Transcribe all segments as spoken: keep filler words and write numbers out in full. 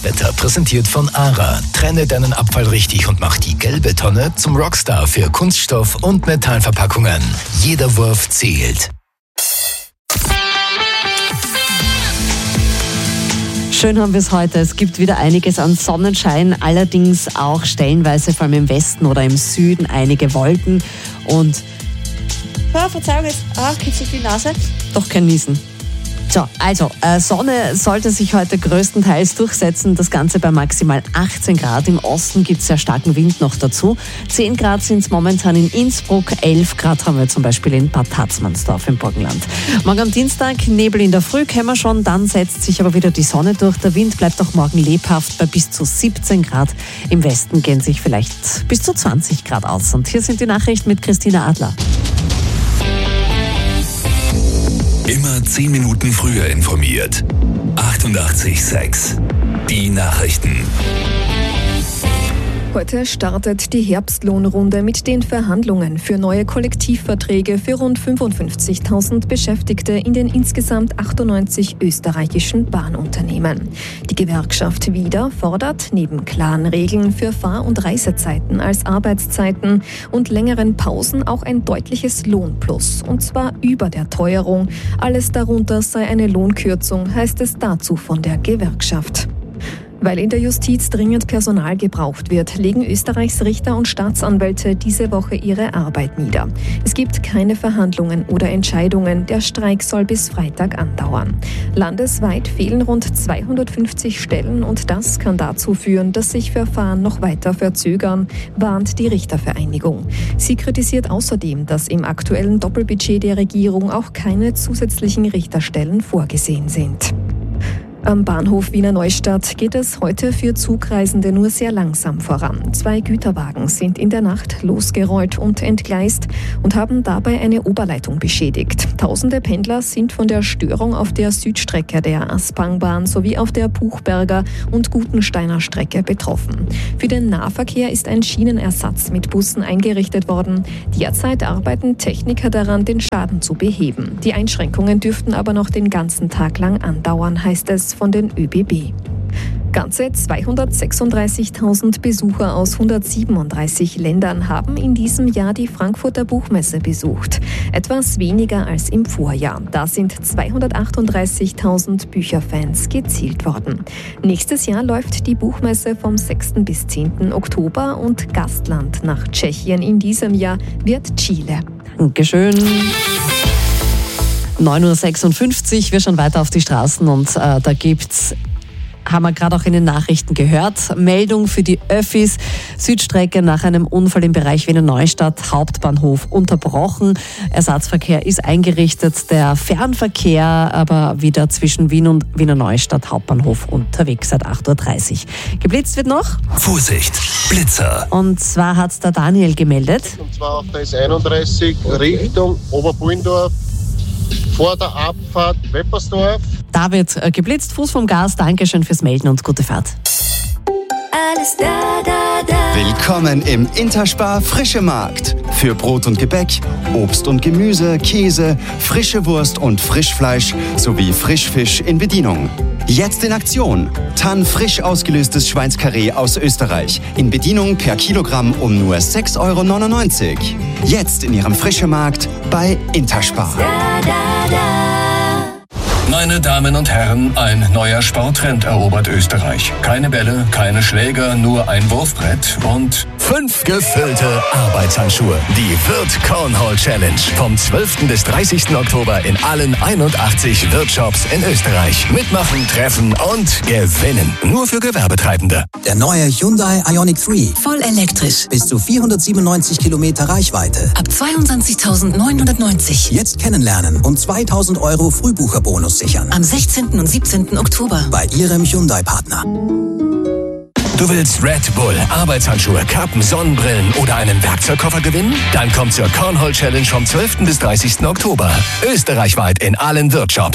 Wetter präsentiert von ARA. Trenne deinen Abfall richtig und mach die gelbe Tonne zum Rockstar für Kunststoff- und Metallverpackungen. Jeder Wurf zählt. Schön haben wir es heute. Es gibt wieder einiges an Sonnenschein, allerdings auch stellenweise, vor allem im Westen oder im Süden, einige Wolken. Und, ah, Verzeihung, jetzt, ah, kitzelt die Nase. Doch kein Niesen. So, also, äh, Sonne sollte sich heute größtenteils durchsetzen. Das Ganze bei maximal achtzehn Grad. Im Osten gibt es sehr starken Wind noch dazu. zehn Grad sind es momentan in Innsbruck. elf Grad haben wir zum Beispiel in Bad Tatzmannsdorf im Burgenland. Morgen am Dienstag Nebel in der Früh, kennen wir schon. Dann setzt sich aber wieder die Sonne durch. Der Wind bleibt auch morgen lebhaft bei bis zu siebzehn Grad. Im Westen gehen sich vielleicht bis zu zwanzig Grad aus. Und hier sind die Nachrichten mit Christina Adler. Immer zehn Minuten früher informiert. achtundachtzig Komma sechs. Die Nachrichten. Heute startet die Herbstlohnrunde mit den Verhandlungen für neue Kollektivverträge für rund fünfundfünfzigtausend Beschäftigte in den insgesamt achtundneunzig österreichischen Bahnunternehmen. Die Gewerkschaft WIDA fordert neben klaren Regeln für Fahr- und Reisezeiten als Arbeitszeiten und längeren Pausen auch ein deutliches Lohnplus, und zwar über der Teuerung. Alles darunter sei eine Lohnkürzung, heißt es dazu von der Gewerkschaft. Weil in der Justiz dringend Personal gebraucht wird, legen Österreichs Richter und Staatsanwälte diese Woche ihre Arbeit nieder. Es gibt keine Verhandlungen oder Entscheidungen. Der Streik soll bis Freitag andauern. Landesweit fehlen rund zweihundertfünfzig Stellen und das kann dazu führen, dass sich Verfahren noch weiter verzögern, warnt die Richtervereinigung. Sie kritisiert außerdem, dass im aktuellen Doppelbudget der Regierung auch keine zusätzlichen Richterstellen vorgesehen sind. Am Bahnhof Wiener Neustadt geht es heute für Zugreisende nur sehr langsam voran. Zwei Güterwagen sind in der Nacht losgerollt und entgleist und haben dabei eine Oberleitung beschädigt. Tausende Pendler sind von der Störung auf der Südstrecke der Aspangbahn sowie auf der Buchberger und Gutensteiner Strecke betroffen. Für den Nahverkehr ist ein Schienenersatz mit Bussen eingerichtet worden. Derzeit arbeiten Techniker daran, den Schaden zu beheben. Die Einschränkungen dürften aber noch den ganzen Tag lang andauern, heißt es von den ÖBB. Ganze zweihundertsechsunddreißigtausend Besucher aus hundertsiebenunddreißig Ländern haben in diesem Jahr die Frankfurter Buchmesse besucht. Etwas weniger als im Vorjahr. Da sind zweihundertachtunddreißigtausend Bücherfans gezielt worden. Nächstes Jahr läuft die Buchmesse vom sechsten bis zehnten Oktober und Gastland nach Tschechien in diesem Jahr wird Chile. Dankeschön. neun Uhr sechsundfünfzig, wir schauen weiter auf die Straßen und äh, da gibt's, haben wir gerade auch in den Nachrichten gehört, Meldung für die Öffis, Südstrecke nach einem Unfall im Bereich Wiener Neustadt, Hauptbahnhof unterbrochen. Ersatzverkehr ist eingerichtet, der Fernverkehr aber wieder zwischen Wien und Wiener Neustadt Hauptbahnhof unterwegs seit acht Uhr dreißig. Geblitzt wird noch? Vorsicht, Blitzer. Und zwar hat's der Daniel gemeldet. Und zwar auf der S einunddreißig Richtung Oberbullendorf. Vor der Abfahrt Weppersdorf. Da wird äh, geblitzt, Fuß vom Gas. Dankeschön fürs Melden und gute Fahrt. Alles da, da, da. Willkommen im Interspar Frische Markt. Für Brot und Gebäck, Obst und Gemüse, Käse, frische Wurst und Frischfleisch sowie Frischfisch in Bedienung. Jetzt in Aktion. Tann frisch ausgelöstes Schweinskarree aus Österreich. In Bedienung per Kilogramm um nur sechs Euro neunundneunzig. Jetzt in Ihrem Frische Markt bei Interspar. Da, da, da. Meine Damen und Herren, ein neuer Sporttrend erobert Österreich. Keine Bälle, keine Schläger, nur ein Wurfbrett und fünf gefüllte Arbeitshandschuhe. Die Wirth Cornhole Challenge. Vom zwölften bis dreißigsten Oktober in allen einundachtzig Wirth-Shops in Österreich. Mitmachen, treffen und gewinnen. Nur für Gewerbetreibende. Der neue Hyundai Ioniq drei. Voll elektrisch. Bis zu vierhundertsiebenundneunzig Kilometer Reichweite. Ab zweiundzwanzigtausendneunhundertneunzig. Jetzt kennenlernen und zweitausend Euro Frühbucherbonus sichern. Am sechzehnten und siebzehnten Oktober. Bei Ihrem Hyundai-Partner. Du willst Red Bull, Arbeitshandschuhe, Kappen, Sonnenbrillen oder einen Werkzeugkoffer gewinnen? Dann komm zur Cornhole Challenge vom zwölften bis dreißigsten Oktober. Österreichweit in allen Wirth-Shops.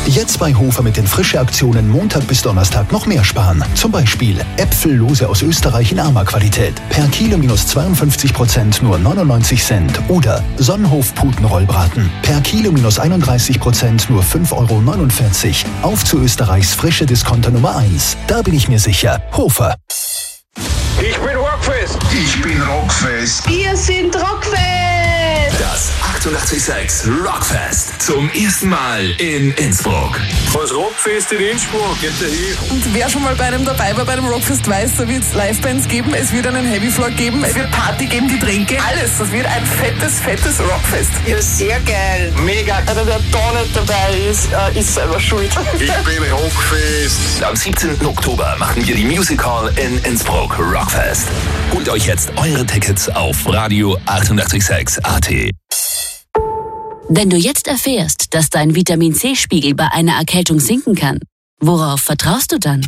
Jetzt bei Hofer mit den Frische-Aktionen Montag bis Donnerstag noch mehr sparen. Zum Beispiel Äpfellose aus Österreich in Arma-Qualität. Per Kilo minus zweiundfünfzig Prozent nur neunundneunzig Cent. Oder Sonnenhof-Putenrollbraten. Per Kilo minus einunddreißig Prozent nur fünf Euro neunundvierzig. Auf zu Österreichs frische Discounter Nummer eins. Da bin ich mir sicher. Hofer. Ich bin Rockfest. Ich bin Rockfest. Wir sind Rockfest. Das achtundachtzig Komma sechs Rockfest. Zum ersten Mal in Innsbruck. Das Rockfest in Innsbruck, geht da hin. Und wer schon mal bei einem dabei war, bei einem Rockfest weiß, da wird es Livebands geben, es wird einen Heavy Floor geben, es wird Party geben, Getränke, alles. Das wird ein fettes, fettes Rockfest. Ja, sehr geil. Mega. Also wer da nicht dabei ist, äh, ist selber schuld. Ich bin Rockfest. Am siebzehnten Oktober machen wir die Music Hall in Innsbruck Rockfest. Holt euch jetzt eure Tickets auf Radio achtundachtzig Komma sechs A T. Wenn du jetzt erfährst, dass dein Vitamin-C-Spiegel bei einer Erkältung sinken kann, worauf vertraust du dann?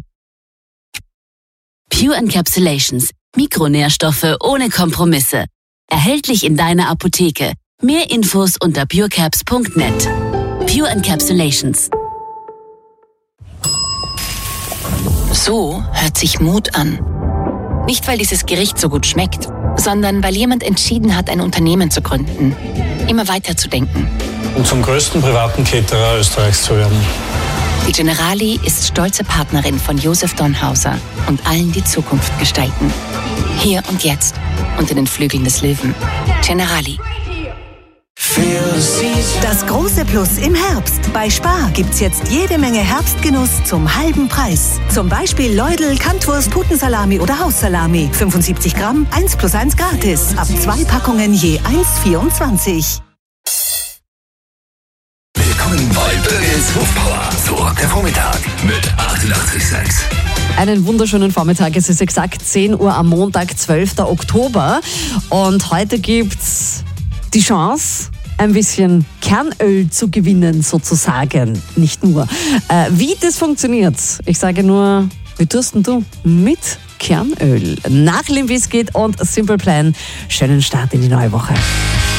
Pure Encapsulations. Mikronährstoffe ohne Kompromisse. Erhältlich in deiner Apotheke. Mehr Infos unter purecaps punkt net. Pure Encapsulations. So hört sich Mut an. Nicht, weil dieses Gericht so gut schmeckt, sondern weil jemand entschieden hat, ein Unternehmen zu gründen. Immer weiter zu denken. Und zum größten privaten Caterer Österreichs zu werden. Die Generali ist stolze Partnerin von Josef Donhauser und allen, die Zukunft gestalten. Hier und jetzt, unter den Flügeln des Löwen. Generali. Das große Plus im Herbst. Bei Spar gibt's jetzt jede Menge Herbstgenuss zum halben Preis. Zum Beispiel Leudel, Kantwurst, Putensalami oder Haussalami. fünfundsiebzig Gramm, eins plus eins gratis. Ab zwei Packungen je eins Komma vierundzwanzig. Willkommen bei Birgits Hofpower. So rockt der Vormittag mit achtundachtzig Komma sechs. Einen wunderschönen Vormittag. Es ist exakt zehn Uhr am Montag, zwölften Oktober. Und heute gibt's die Chance, ein bisschen Kernöl zu gewinnen, sozusagen. Nicht nur. Äh, wie das funktioniert, ich sage nur, wie tust denn du mit Kernöl? Nach Limp Bizkit und Simple Plan. Schönen Start in die neue Woche.